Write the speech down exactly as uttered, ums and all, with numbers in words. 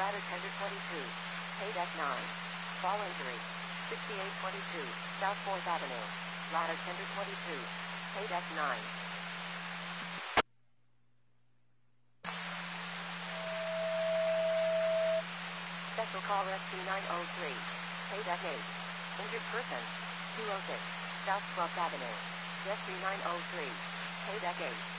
Ladder tender twenty-two. Paid F nine. Fall injury. sixty-eight twenty-two. South fourth Avenue. Ladder tender twenty-two. Paid F nine. Special call Rescue nine oh three. Paid F eight. Injured person. two oh six. South twelfth Avenue. Rescue nine oh three. Paid F eight.